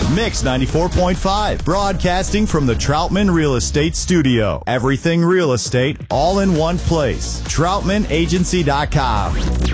Mix 94.5, broadcasting from the Troutman Real Estate Studio. Everything real estate, all in one place. TroutmanAgency.com.